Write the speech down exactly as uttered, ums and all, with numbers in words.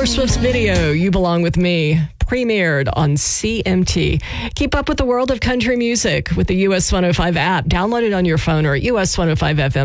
Taylor Swift's video, You Belong With Me, premiered on C M T. Keep up with the world of country music with the U S one oh five app. Download it on your phone or at U S one oh five F M.